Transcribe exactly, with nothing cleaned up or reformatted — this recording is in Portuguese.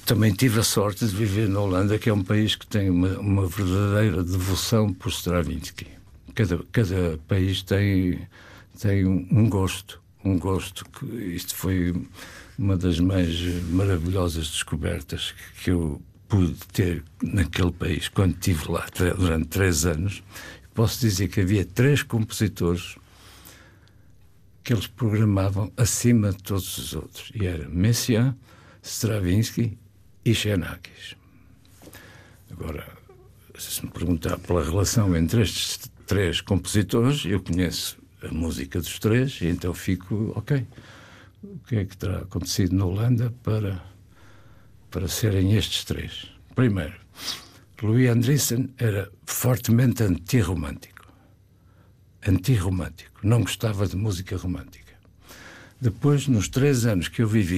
também tive a sorte de viver na Holanda, que é um país que tem uma, uma verdadeira devoção por Stravinsky. Cada, cada país tem, tem um, um gosto, um gosto que isto foi uma das mais maravilhosas descobertas que eu pude ter naquele país quando estive lá durante três anos. Posso dizer que havia três compositores que eles programavam acima de todos os outros, e era Messiaen, Stravinsky e Xenakis. Agora, se me perguntar pela relação entre estes três compositores, eu conheço a música dos três e então fico, ok, o que é que terá acontecido na Holanda para, para serem estes três? Primeiro, Louis Andriessen era fortemente antirromântico. Antirromântico. Não gostava de música romântica. Depois, nos três anos que eu vivi